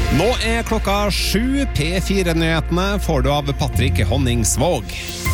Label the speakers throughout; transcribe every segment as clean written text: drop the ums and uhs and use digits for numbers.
Speaker 1: Nå klokka 7. P4-nyhetene får du av Patrick Honningsvåg.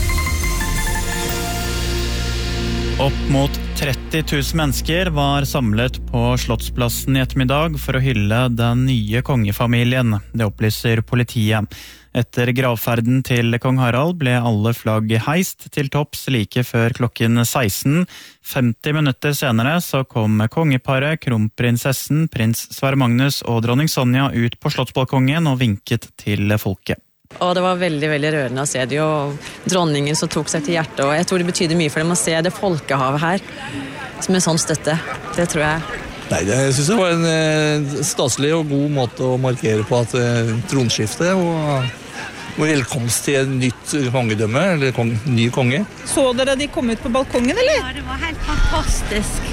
Speaker 2: Opp mot 30 000 mennesker var samlet på Slottsplassen i ettermiddag for å hylle den nye kongefamilien. Det opplyser politiet. Etter gravferden til kong Harald ble alle flagg heist til topps like før klokken 16. 50 minutter senere så kom kongeparet, kronprinsessen, prins Sverre Magnus og dronning Sonja ut på slottsbalkongen og vinket til folket.
Speaker 3: Og det var veldig, veldig rørende å se det, og dronningen som tok seg til hjertet, og jeg tror det betyder mye for dem å se det folkehavet her, som en sånn støtte. Det tror jeg.
Speaker 4: Nei, det synes jeg var en staselig og god måte å markere på at tronskifte og velkomst til et nytt kongedømme, eller ny konge.
Speaker 5: Så dere de kom ut på balkongen, eller?
Speaker 6: Ja, det var helt fantastisk.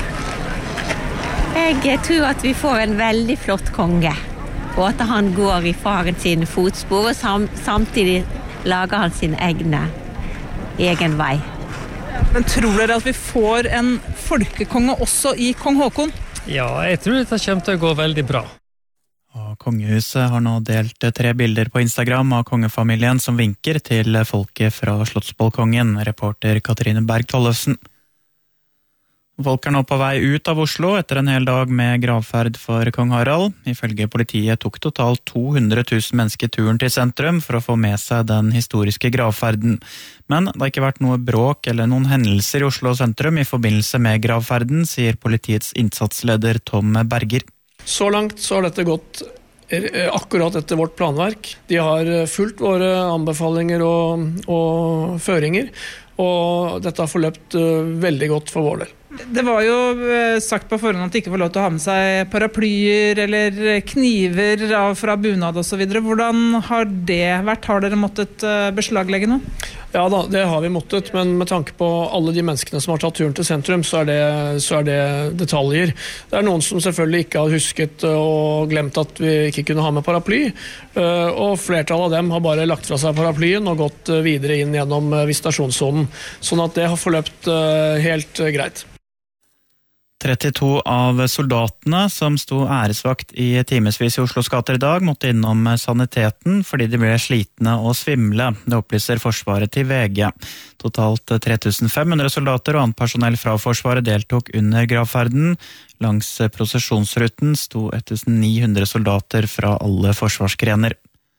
Speaker 6: Jeg tror at vi får en veldig flott konge. Og at han går i faren sine fotspor, og samtidig lager han sin egen vei.
Speaker 5: Men tror dere at vi får en folkekonge også i kong Håkon?
Speaker 7: Ja, jeg tror dette kommer til å gå veldig bra.
Speaker 2: Og kongehuset har nå delt 3 bilder på Instagram av kongefamilien som vinker til folket fra slottsbalkongen, reporter Katrine Berg-Tollefsen. Folk nå på vei ut av Oslo etter en hel dag med gravferd for kong Harald. Ifølge politiet tok totalt 200 000 mennesker turen til sentrum for å få med seg den historiske gravferden. Men det har ikke vært noe bråk eller noen hendelser i Oslo sentrum i forbindelse med gravferden, sier politiets innsatsleder Tom Berger.
Speaker 8: Så langt så har dette gått akkurat etter vårt planverk. De har fulgt våre anbefalinger og føringer, og dette har forløpt veldig godt for vår del.
Speaker 5: Det var jo sagt på forhånd at de ikke får lov til å ha med seg paraplyer eller kniver fra bunad og så videre. Hvordan har det vært? Har dere måttet beslaglegge noe?
Speaker 8: Ja da, det har vi måttet, men med tanke på alle de menneskene som har tatt turen til sentrum, så er det detaljer. Det er noen som selvfølgelig ikke har husket og glemt at vi ikke kunne ha med paraply, og flertallet av dem har bare lagt fra seg paraplyen og gått videre inn gjennom visitasjonssonen, sånn at det har forløpt helt greit.
Speaker 2: 32 av soldatene som sto æresvakt i timesvis i Oslos gater i dag måtte innom saniteten fordi de ble slitne og svimle. Det opplyser Forsvaret til VG. Totalt 3500 soldater og annet personell fra Forsvaret deltok under gravferden. Langs prosesjonsruten sto 1900 soldater fra alle forsvarsgrener.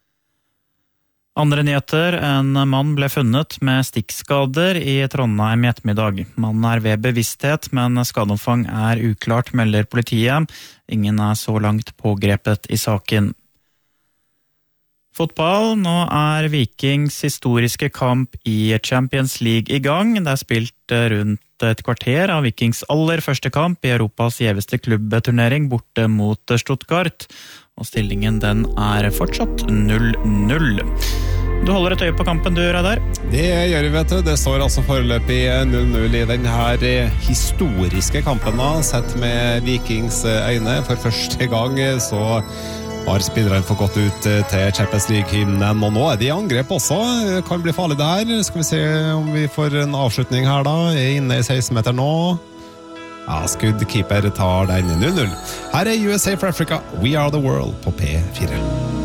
Speaker 2: Andre nyheter, en mann ble funnet med stikkskader i Trondheim i ettermiddag. Mannen ved bevissthet, men skadeomfang uklart, melder politiet. Ingen så langt pågrepet i saken. Fotball, nå Vikings historiske kamp i Champions League i gang. Det spilt rundt et kvarter av Vikings aller første kamp i Europas gjeveste klubbturnering borte mot Stuttgart. Og stillingen den fortsatt 0-0. Du holder et øye på kampen, du, Reidar?
Speaker 1: Det gjør vi, vet du. Det står altså foreløpig 0-0 i denne historiske kampen, sett med Vikings øyne. For første gang så har spillerne fått gått ut til Champions League-hymnen, og nå de i angrep også. Kan bli farlig det her. Skal vi se om vi får en avslutning her da. Inne i 16-meter nå. Ja, skuddkeeper tar den 0-0. Her USA for Africa, We Are The World på P4.